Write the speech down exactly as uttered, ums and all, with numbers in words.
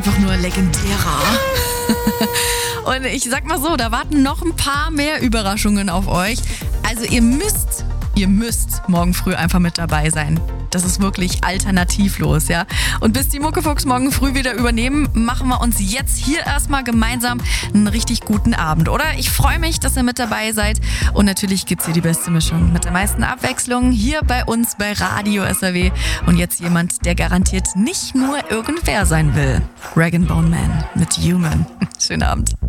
einfach nur legendärer. Und ich sag mal so, da warten noch ein paar mehr Überraschungen auf euch. Also ihr müsst, ihr müsst morgen früh einfach mit dabei sein. Das ist wirklich alternativlos, ja. Und bis die Muckefuchs morgen früh wieder übernehmen, machen wir uns jetzt hier erstmal gemeinsam einen richtig guten Abend, oder? Ich freue mich, dass ihr mit dabei seid. Und natürlich gibt's hier die beste Mischung mit der meisten Abwechslung hier bei uns bei Radio S R W. Und jetzt jemand, der garantiert nicht nur irgendwer sein will. Rag and Bone Man mit Human. Schönen Abend.